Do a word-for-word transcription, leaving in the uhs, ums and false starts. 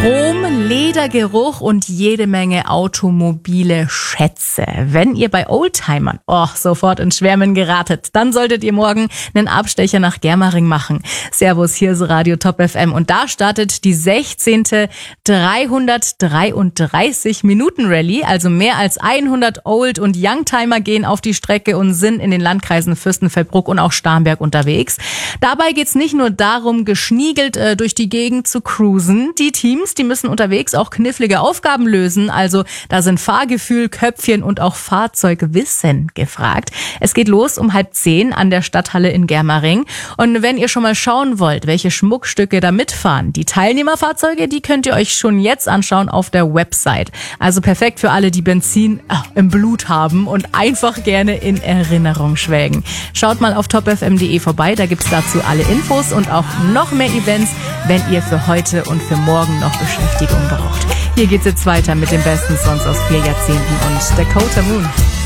Chrom, Ledergeruch und jede Menge automobile Schätze. Wenn ihr bei Oldtimern oh, sofort ins Schwärmen geratet, dann solltet ihr morgen einen Abstecher nach Germering machen. Servus, hier ist Radio Top F M und da startet die sechzehnte dreihundertdreiunddreißig Minuten Rallye. Also mehr als hundert Old- und Youngtimer gehen auf die Strecke und sind in den Landkreisen Fürstenfeldbruck und auch Starnberg unterwegs. Dabei geht's nicht nur darum, geschniegelt äh, durch die Gegend zu cruisen. Die Teams, die müssen unterwegs auch knifflige Aufgaben lösen. Also da sind Fahrgefühl, Köpfchen und auch Fahrzeugwissen gefragt. Es geht los um halb zehn an der Stadthalle in Germering. Und wenn ihr schon mal schauen wollt, welche Schmuckstücke da mitfahren, die Teilnehmerfahrzeuge, die könnt ihr euch schon jetzt anschauen auf der Website. Also perfekt für alle, die Benzin äh, im Blut haben und einfach gerne in Erinnerung schwelgen. Schaut mal auf top f m punkt d e vorbei, da gibt's dazu alle Infos und auch noch mehr Events, wenn ihr für heute und für morgen noch Beschäftigung braucht. Hier geht's jetzt weiter mit den besten Songs aus vier Jahrzehnten und Dakota Moon.